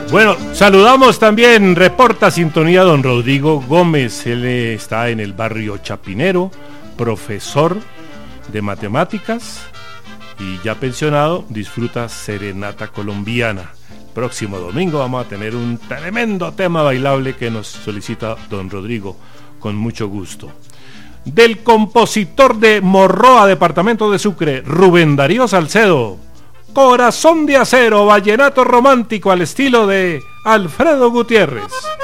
Bueno, saludamos también, reporta sintonía don Rodrigo Gómez. Él está en el barrio Chapinero, profesor de matemáticas y ya pensionado, disfruta serenata colombiana. Próximo domingo vamos a tener un tremendo tema bailable que nos solicita don Rodrigo con mucho gusto. Del compositor de Morroa, departamento de Sucre, Rubén Darío Salcedo, Corazón de Acero, vallenato romántico al estilo de Alfredo Gutiérrez.